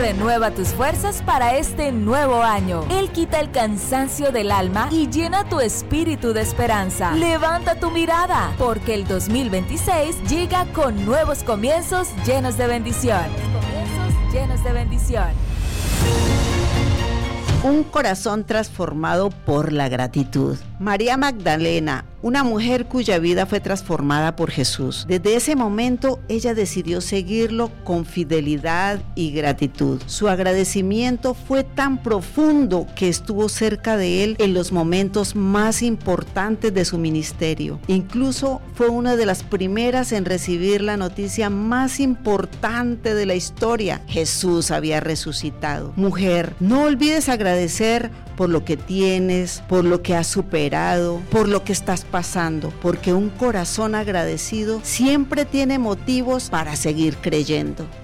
renueva tus fuerzas para este nuevo año. Él quita el cansancio del alma y llena tu espíritu de esperanza. Levanta tu mirada, porque el 2026 llega con nuevos comienzos llenos de bendición. Un corazón transformado por la gratitud. María Magdalena, una mujer cuya vida fue transformada por Jesús. Desde ese momento, ella decidió seguirlo con fidelidad y gratitud. Su agradecimiento fue tan profundo que estuvo cerca de él en los momentos más importantes de su ministerio. Incluso fue una de las primeras en recibir la noticia más importante de la historia: Jesús había resucitado. Mujer, no olvides agradecer por lo que tienes, por lo que has superado, por lo que estás pasando, porque un corazón agradecido siempre tiene motivos para seguir creyendo.